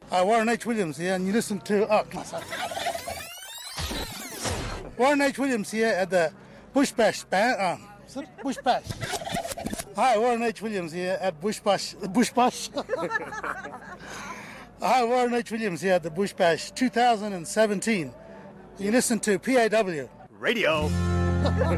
Hi, Warren H. Williams here, and you listen to... Warren H. Williams here at the Bush Bash band. Bush Bash. Hi, Warren H. Williams here at Bush Bash. Hi, Warren H. Williams here at the Bush Bash 2017. You listen to PAW Radio.